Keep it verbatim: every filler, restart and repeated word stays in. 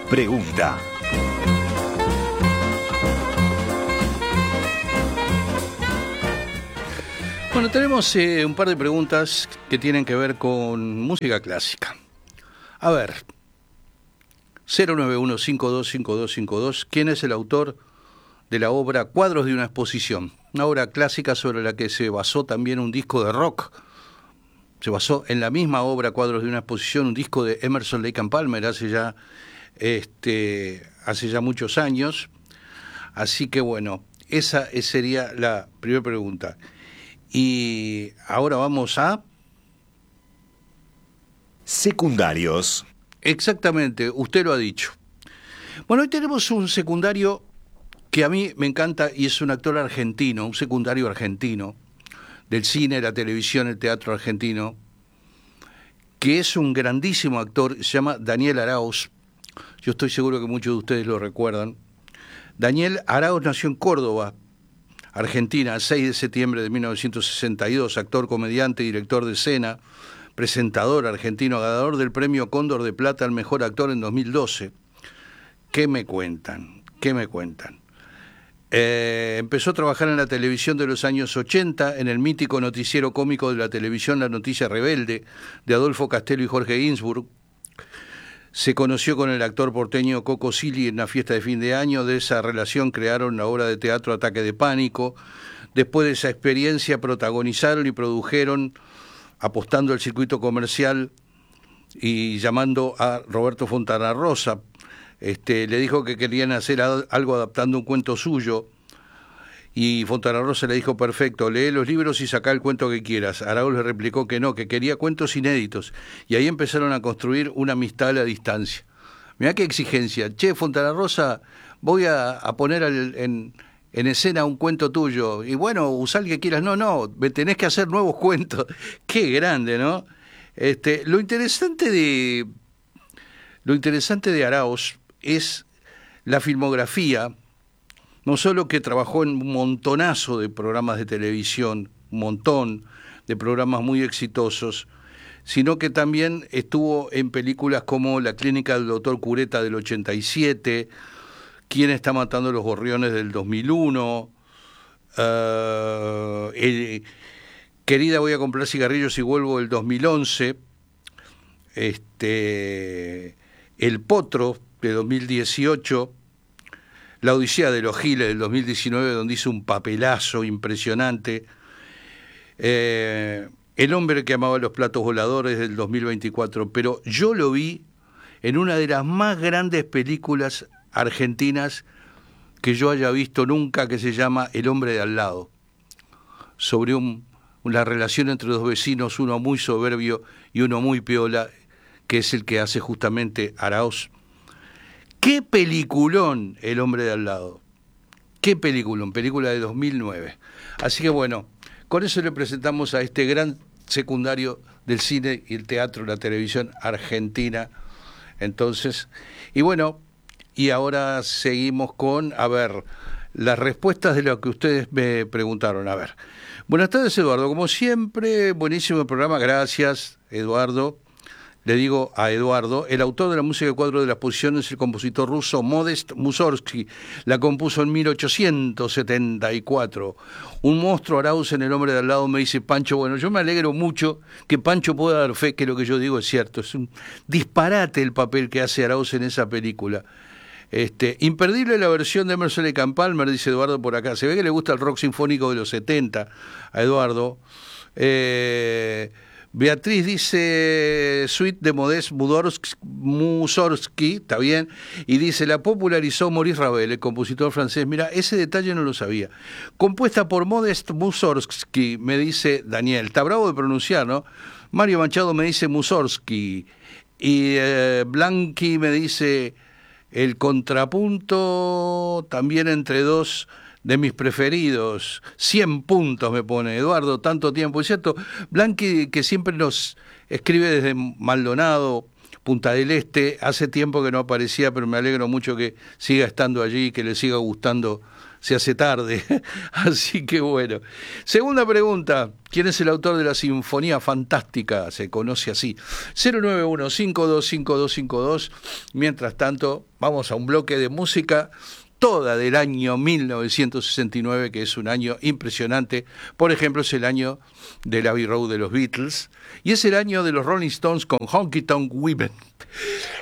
pregunta. Bueno, tenemos eh, un par de preguntas que tienen que ver con música clásica. A ver, cero nueve uno cinco dos cinco dos cinco dos, ¿quién es el autor de la obra Cuadros de una exposición? Una obra clásica sobre la que se basó también un disco de rock. Se basó en la misma obra Cuadros de una exposición, un disco de Emerson, Lake and Palmer, hace ya, este, hace ya muchos años. Así que bueno, esa sería la primera pregunta. Y ahora vamos a... secundarios. Exactamente, usted lo ha dicho. Bueno, hoy tenemos un secundario que a mí me encanta y es un actor argentino, un secundario argentino, del cine, la televisión, el teatro argentino, que es un grandísimo actor, se llama Daniel Araoz. Yo estoy seguro que muchos de ustedes lo recuerdan. Daniel Araoz nació en Córdoba, Argentina, el seis de septiembre de mil novecientos sesenta y dos, actor, comediante, director de escena, presentador argentino, ganador del premio Cóndor de Plata al mejor actor en dos mil doce. ¿Qué me cuentan? ¿Qué me cuentan? Eh, empezó a trabajar en la televisión de los años ochenta, en el mítico noticiero cómico de la televisión La Noticia Rebelde, de Adolfo Castello y Jorge Ginsburg. Se conoció con el actor porteño Coco Silly en una fiesta de fin de año. De esa relación crearon la obra de teatro Ataque de Pánico. Después de esa experiencia protagonizaron y produjeron, apostando al circuito comercial y llamando a Roberto Fontana Rosa. Este, le dijo que querían hacer algo adaptando un cuento suyo. Y Fontana Rosa le dijo, perfecto, lee los libros y saca el cuento que quieras. Araoz le replicó que no, que quería cuentos inéditos. Y ahí empezaron a construir una amistad a la distancia. Mirá qué exigencia. Che, Fontana Rosa, voy a, a poner al, en, en escena un cuento tuyo. Y bueno, usá el que quieras. No, no, me tenés que hacer nuevos cuentos. Qué grande, ¿no? Este, lo interesante de, lo interesante de Araoz es la filmografía. No solo que trabajó en un montonazo de programas de televisión, un montón de programas muy exitosos, sino que también estuvo en películas como La Clínica del Doctor Cureta del ochenta y siete, ¿Quién está matando a los gorriones del dos mil uno? Uh, el, Querida, voy a comprar cigarrillos y vuelvo del dos mil once, este, El Potro de dos mil dieciocho, La Odisea de los Giles del dos mil diecinueve, donde hizo un papelazo impresionante. Eh, El hombre que amaba los platos voladores del dos mil veinticuatro. Pero yo lo vi en una de las más grandes películas argentinas que yo haya visto nunca, que se llama El hombre de al lado. Sobre un, una relación entre dos vecinos, uno muy soberbio y uno muy piola, que es el que hace justamente Araoz. ¡Qué peliculón El hombre de al lado! ¡Qué peliculón! Película de dos mil nueve. Así que bueno, con eso le presentamos a este gran secundario del cine y el teatro, la televisión argentina. Entonces, y bueno, y ahora seguimos con, a ver, las respuestas de lo que ustedes me preguntaron. A ver, buenas tardes, Eduardo. Como siempre, buenísimo el programa. Gracias, Eduardo. Le digo a Eduardo, el autor de la música de cuadro de la exposición es el compositor ruso Modest Mussorgsky. La compuso en mil ochocientos setenta y cuatro. Un monstruo Araoz en El hombre de al lado, me dice Pancho. Bueno, yo me alegro mucho que Pancho pueda dar fe que lo que yo digo es cierto. Es un disparate el papel que hace Araoz en esa película. Este, imperdible la versión de Emerson, Lake and Palmer, dice Eduardo por acá. Se ve que le gusta el rock sinfónico de los setenta a Eduardo. Eh... Beatriz dice Suite de Modest Mussorgsky, está bien, y dice, la popularizó Maurice Ravel, el compositor francés. Mira, ese detalle no lo sabía. Compuesta por Modest Mussorgsky, me dice Daniel. Está bravo de pronunciar, ¿no? Mario Machado me dice Mussorgsky. Y eh, Blanqui me dice el contrapunto también entre dos de mis preferidos, cien puntos me pone Eduardo, tanto tiempo, es cierto. Blanqui, que siempre nos escribe desde Maldonado, Punta del Este, hace tiempo que no aparecía, pero me alegro mucho que siga estando allí y que le siga gustando se hace tarde. Así que bueno. Segunda pregunta, ¿quién es el autor de la Sinfonía Fantástica? Se conoce así. cero nueve uno, cinco dos cinco dos cinco dos. Mientras tanto, vamos a un bloque de música toda del año mil novecientos sesenta y nueve, que es un año impresionante. Por ejemplo, es el año del Abbey Road de los Beatles y es el año de los Rolling Stones con Honky Tonk Women.